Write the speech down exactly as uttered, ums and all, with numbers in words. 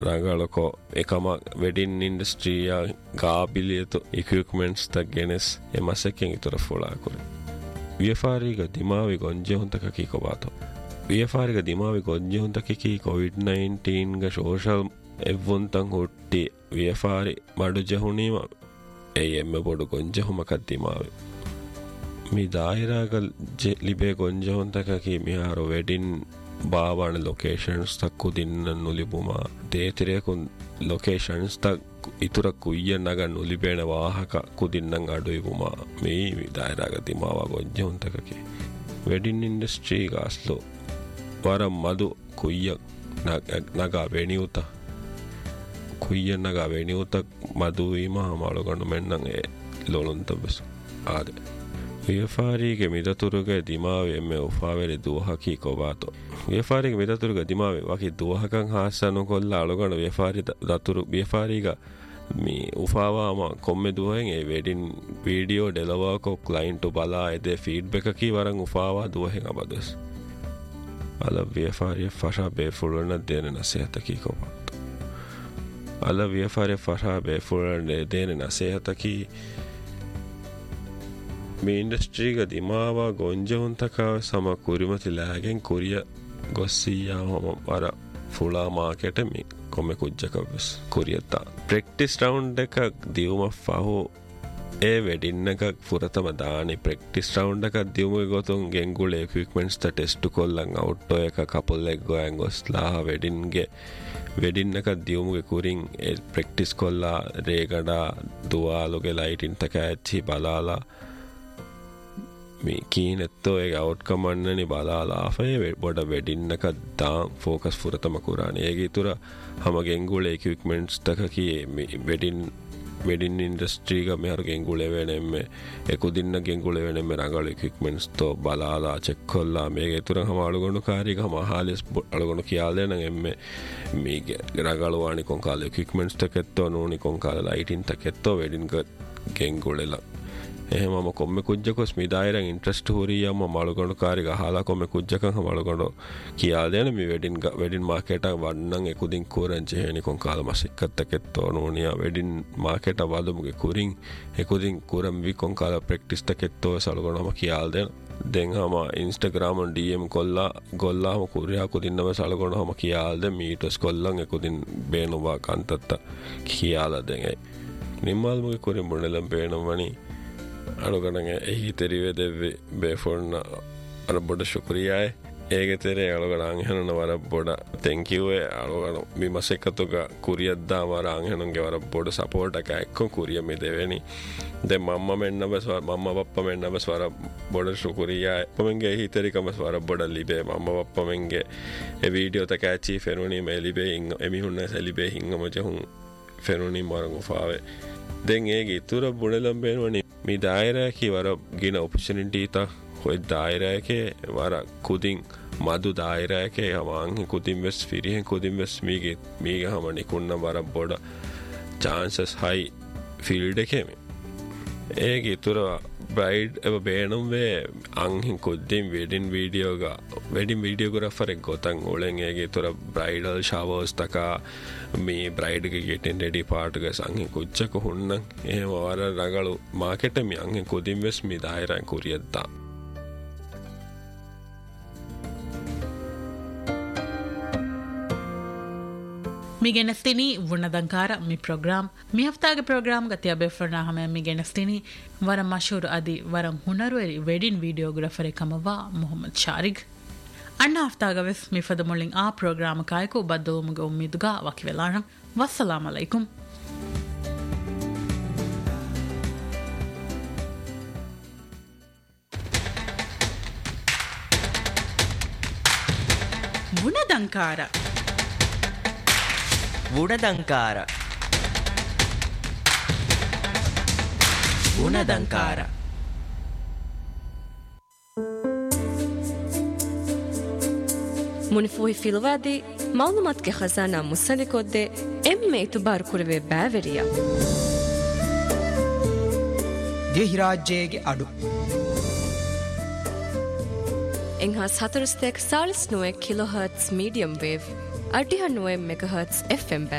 ರಂಗಳಕೋ ಏಕಮ ವೆಡಿನ್ ಇಂಡಸ್ಟ್ರಿಯ ಗಾಬಿಲಿಯತು equipments ತಗೆನೆಸ್ A ಮಸೆಕೆಂಗ್ ಇತರ ಫೋಳಾಕುರಿ ವಿಎಫ್ಆರ್ಗ ದಿಮಾವಿ ಗೊಂಜೆ ಹುಂತಕ ಕೀಕೋಬಾತು ವಿಎಫ್ಆರ್ಗ ದಿಮಾವಿ ಗೊಂಜೆ ಹುಂತಕ key Covid nineteen ಗ social ಎವ್ವಂತಂ ಹುಟ್ಟಿ ವಿಎಫ್ಆರ್ ಮಡು ಜಹುನೀಮ ಎ ಎಮ್ಮೆ ಬೊಡು ಗೊಂಜೆ ಹುಮಕ ದಿಮಾವಿ ಮಿ ದಾಯಿರಾಗ ಲಿಬೆ ಗೊಂಜೆ ಹುಂತಕ ಕೀ ಮಿಹಾರೋ ವೆಡಿನ್ ಬಾವಾಣ ಲೊಕೇಶನ್ಸ್ ತಕ್ಕು ದಿನ್ನ ನುಲಿಬುಮ ದೇತಿರೇಕು ಲೊಕೇಶನ್ಸ್ ತಕ್ ಇತುರ ಕುಯ್ಯನ್ನಗ ನುಲಿಬೇಣ ವಾಹಕ ಕುದಿನ್ನಂಗ ಅಡುಯಿಬುಮ ಮೀ ದಾಯರಾಗ ದಿಮಾವ ಗೊಂಜೆ ಹುಂತಕಕ್ಕೆ ವೆಡಿನ್ ಇಂಡಸ್ಟ್ರಿ ಗಾಸ್ಲು ವರ ಮದು ಕುಯ್ಯ ನಗ ವೆಣಿಯುತ ಕುಯ್ಯನ್ನಗ ವೆಣಿಯುತ ಮದು ಈಮ ಮಾಳುಗಂಡು ಮೆನ್ನಂಗೆ ಲೋಲುಂತ ಬೆಸು ಆದೆ ವಿಎಫ್ಆರಿಗೆ ಮಿದತುರುಗೆ ದಿಮಾವೆ ಎಮ್ಮೆ ಉಫಾವೆರಿ ದೂಹಕಿ ಕೊಬಾತು ವಿಎಫ್ಆರಿಗೆ ಮಿದತುರುಗೆ ದಿಮಾವೆ ವಕಿ ದೂಹಕಂ ಹಾಸನು ಕೊಲ್ಲ ಅಳುಗಣ ವಿಎಫ್ಆರಿ ದತುರು ವಿಎಫ್ಆರಿಗ ಮಿ ಉಫಾವಾಮ ಕೊಮ್ಮೆ ದೂಹೆಂ ಎ ವೆಡಿನ್ ವಿಡಿಯೋ ಡೆಲವಾಕೊ ಕ್ಲೈಂಟು ಬಲಾ ಎದೆ ಫೀಡ್ಬ್ಯಾಕ್ ಕಿ ವರಂ ಉಫಾವಾ ದೂಹೆಂ ಅಬದಸ್ ಅಲ ವಿಎಫ್ಆರಿ ಫಶಾ ಬೇಫುಳನ ದೇನೆ ನಸೀಹತಕಿ ಕೊಬಾತು ಅಲ ವಿಎಫ್ಆರಿ ಫಶಾ ಬೇಫುಳನ ದೇನೆ ನಸೀಹತಕಿ මේ ඉන්ඩස්ට්‍රීග දිමාව ගොංජවුන්තකාව සම කුරිමති ලෑගෙන් කුරිය ගොස්සීයාම වර ෆුලා මාකෙට මේ කොමෙ කුජ්ජකවස් කුරියත්තා ප්‍රෙක්ටිස් රවුන්් එකක් දියුම ෆහෝ ඒ වෙඩින්න එකක් ෆුරතම දානි ප්‍රෙක්ටිස් රවුන්් එකක් දියුම ගොතුන් ගෙංගුල එක්විප්මෙන්ට්ස් ත ටෙස්ට් කොල්ලන් අවුට්ටෝ එක කපල් එක් ගොයන් ගොස්ලා වෙඩින්ගේ වෙඩින්න එකක් දියුමුගේ කුරින් ඒ ප්‍රෙක්ටිස් කොල්ලා රේගඩා දුවාලුගේ ලයිටින් තක ඇච්චි බලාලා මේ කීනෙත්තෝ ඒ අවුට්කම් අන්නනි බලාලා ෆේ බොඩ වෙඩින්නක දාම් ෆෝකස් ෆුරතම කුරානි ඒගේ තුර හම ගෙංගුල equipments තක කී වෙඩින් වෙඩින් ඉන්ඩස්ට්‍රී ಗ මෙහර ගෙංගුල වෙනෙම්මೆ එකුදින්න ගෙංගුල වෙනෙම්මೆ ರಂಗಳ equipments ತೋ බලාලා ಚೆಕ್ ಕೊಲ್ಲಾ මේගේ තුර හම අලුගොණු කාරික හම ಹಾಲಿಸ್ අලුගොණු කියාල දෙන එම්මೆ මේගේ ರಂಗಳ ವಾಣಿ ಕೊಂಕಾಲ equipments ತಕೆತ್ತೋ ನೋಣಿ ಕೊಂಕಾಲ ಲೈಟಿನ್ ತಕೆತ್ತೋ වෙඩින් ගෙංගුලලා එහෙමම කොම්මෙ කුජ්ජකොස් මිදායරන් ඉන්ට්‍රස්ට් හොරියම මලුගොණු කාරික අහලා කොම්මෙ කුජ්ජකන් මලුගොණු කියා දෙන මේ වෙඩින් වෙඩින් මාකේට වන්නන් එකුදින් කුරන් ජෙහෙනි කොන් කාල මසික්කත්තකෙත්තෝ නෝනියා වෙඩින් මාකේට වදමුගේ කුරින් එකුදින් කුරම් වි කොන් කාල ප්‍රැක්ටිස් තකෙත්තෝ සලුගොණම කියා දෙන දැන් හම ඉන්ස්ටාග්‍රෑම් on ඩීඑම් කොල්ලා ගොල්ලාම කුරියා කුදින්නම සලුගොණම කියා දෙ මීටස් කොල්ලන් එකුදින් බේනවා කන්තත්ත කියාලා දෙන් නිම්මල්මුගේ කුරින් මොනලම් බේනවනි අලුගණගේ එහි තෙරිවේ දෙව්වේ බේෆොන්න අර බොඩ ශුක්‍රියාය ඒගේ තෙරේ අලුගණ අංහනන වර බොඩ thank you ඒ අලුගණ මිමසෙකතුක කුරියද්දා වර අංහනන්ගේ වර බොඩ සපෝට් එක එක්ක කුරිය මේ දෙවෙනි දැන් මම්ම මෙන්න බස් මම්ම පප්පා මෙන්න බස් වර බොඩ ශුක්‍රියාය පමංගේ එහි තෙරිකම වර බොඩ ලිබේ මම්ම පප්පා මෙන්ගේ ඒ වීඩියෝ තක ඇචි ෆෙරුනි මේ ලිබේ ඉංග එමිහුන්න සලිබේ හිංගම ජහුන් ෆෙරුනි මරං උෆාවේ දැන් ඒගේ ඉතුරු බුණලම් බේනවනි මේ දායරයකි වර ගින ඔපචුනිටි තා කොයි දායරයකේ වර කුදින් මදු දායරයකේ හමං කුදින් වෙස් ෆිරිහෙන් කුදින් වෙස් මීගේ මීගේ හම නිකුන්න වර බොඩ chances high field එකේ ඒගේ ඉතුරු බ්‍රයිඩ් එව බේනම් වේ අංහින් කුද්දින් වෙඩින් වීඩියෝ ගා වෙඩින් වීඩියෝග්‍රාෆර් එක ගොතන් ඕලෙන් ඒගේ ඉතුරු බ්‍රයිඩල් ෂවර්ස් තකා මේ බ්‍රයිඩ් එක ගෙටින් රෙඩි පාර්ට් එක සංහින් කුච්චක හුන්න එහෙම වර රගලු මාකෙට මි අංහින් කුදින් වෙස් මි දායරන් කුරියද්දා mi genestini vunadankara mi program mi haftage program gatiya befrna hame mi genestini wara mashhur adi waram hunarweri wedding videographer ekamawa Muhammad Sharig anna haftaga ves mi fadamulin a program kayko baddomuga ummiduga wakivelana wassalamu alaikum vunadankara වුණදංකාර වුණදංකාර ಮುನಿಫುಹಿ ಫಿಲವಾದಿ ಮಾಲೂಮಾತ್ಗೆ ಖಜಾನಾ ಮುಸಲಿಕೊದ್ದೆ ಎಮ್ಮೆ ಇತುಬಾರು ಕುರವೆ ಬ್ಯಾವೆರಿಯ ದೇಹಿ ರಾಜ್ಯಗೆ ಅಡು ಎಂಹಾಸ್ ಹತರುಸ್ತೆಕ್ Chalisa ನೋಯೆ kilo hertz medium wave ಅಡಿಹ ನೋಯೆ megahertz F M